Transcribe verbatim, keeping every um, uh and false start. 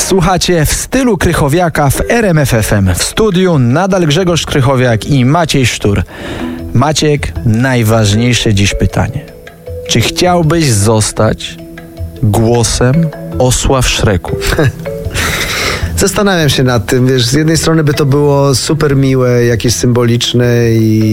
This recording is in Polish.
Słuchacie w stylu Krychowiaka w R M F F M. W studiu nadal Grzegorz Krychowiak i Maciej Sztur. Maciek, najważniejsze dziś pytanie. Czy chciałbyś zostać głosem osła w Szreku? Zastanawiam się nad tym, wiesz, z jednej strony by to było super miłe, jakieś symboliczne i